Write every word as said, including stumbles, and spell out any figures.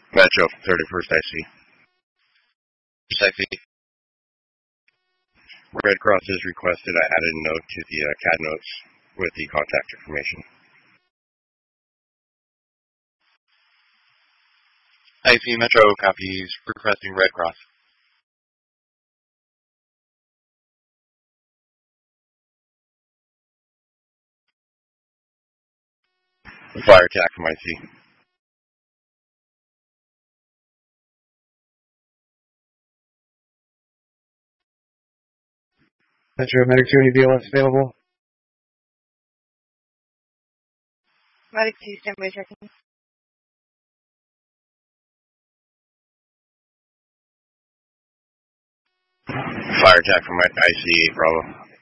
Metro from thirty-first I C. Safety. Red Cross is requested. I added a note to the uh, C A D notes with the contact information. I C Metro copies requesting Red Cross. Fire attack from I C. Metro Medic two, any B L S available? Medic two, standby checking. Fire attack from I C eight Bravo.